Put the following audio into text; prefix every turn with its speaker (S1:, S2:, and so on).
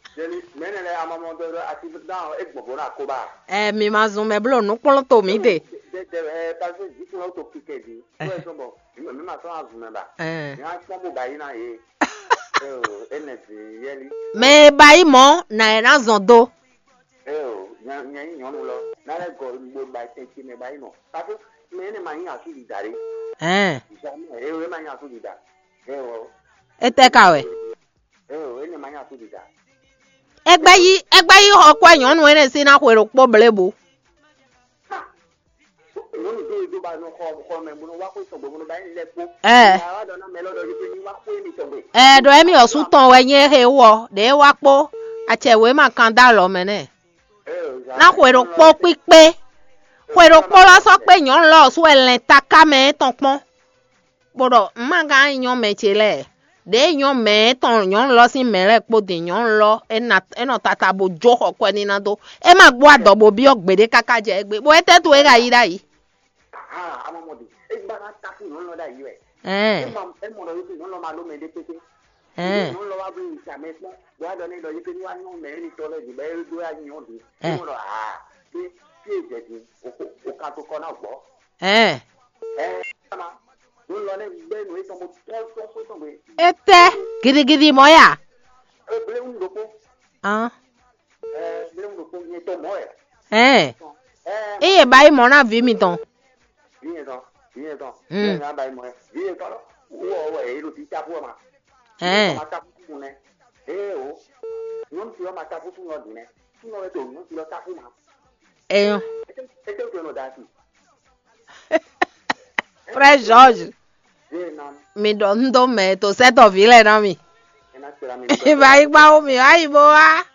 S1: Menele a moment de accident et bobona koba.
S2: Mi mazun me blo nu kpon to mi de.
S1: Parce que dit qu'on auto piqué dit. Ouais, so bon. Même ma son azuna ba. Ya sombo ba ina e. Energy yeli.
S2: Me bayi mo na era zondo.
S1: Nya nyon lo. Na le go mo ba tenki me ba ino. Parce que me ne ma yin asu di dare. Jamais. We ma yin asu di da.
S2: Ete kawe.
S1: Ne ma yin asu di da.
S2: Egba yi ọkwa enyo nu ene si na kwere okpo blebu. Do emi osu ton we yen he wo de wa po ache we ma kan da lo mene. Na kwere okpo pipe. Kwere okpo la so pe enyo lo su elen taka me ton pon. Bodo mma ga enyo me chele. De nyon me ton nyon lo si mere po de nyon lo eno tata bo jo ko ni na do e ma gbo adobo bi ogbede kaka je egbe bo ete to e ga yi dai
S1: amomodi e gba na ta fun nyon lo dai we e mo lo yi nyon lo ma lo me de pete nyon lo wa bi sa me pon bo ado ni lo yi pe ni wa nyon me ni to le di be do ya nyon di mo lo bi ti e je di o ka to ko na gbo
S2: ete gidi moya iye bayi mo na vi mi ton Frère George mi do ndo me to set of ile na mi. Ba igba o mi ai bo wa.